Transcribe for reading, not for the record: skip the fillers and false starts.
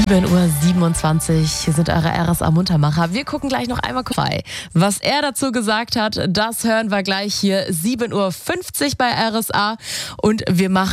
7:27 Uhr, hier sind eure RSA-Muntermacher. Wir gucken gleich noch einmal vorbei. Was er dazu gesagt hat, das hören wir gleich hier 7:50 Uhr bei RSA. Und wir machen